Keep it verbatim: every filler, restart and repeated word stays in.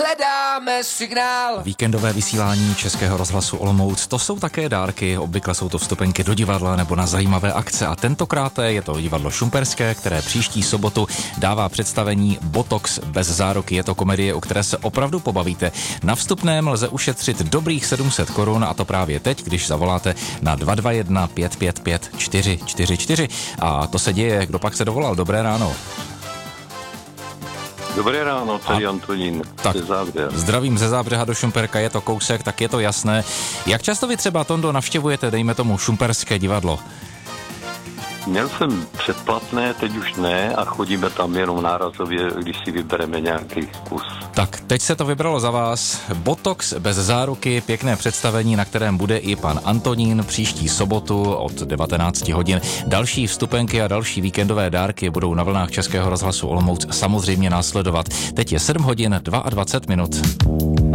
hledáme signál. Víkendové vysílání Českého rozhlasu Olomouc, to jsou také dárky, obvykle jsou to vstupenky do divadla nebo na zajímavé akce a tentokrát je to divadlo Šumperské, které příští sobotu dává představení Botox bez záruky. Je to komedie, u které se opravdu pobavíte. Na vstupném lze ušetřit dobrých sedm set korun a to právě teď, když zavoláte na dva dva jedna pět pět pět čtyři čtyři čtyři. A to se děje, kdo pak se dovolal. Dobré ráno. Dobré ráno, tady Antonín tak, ze Zábřeha. Zdravím ze Zábřeha do Šumperka, je to kousek, tak je to jasné. Jak často vy třeba, Tondo, navštěvujete, dejme tomu, Šumperské divadlo? Měl jsem předplatné, teď už ne a chodíme tam jenom nárazově, když si vybereme nějaký kus. Tak, teď se to vybralo za vás. Botox bez záruky, pěkné představení, na kterém bude i pan Antonín příští sobotu od devatenáct hodin. Další vstupenky a další víkendové dárky budou na vlnách Českého rozhlasu Olomouc samozřejmě následovat. Teď je sedm hodin dvacet dva minut.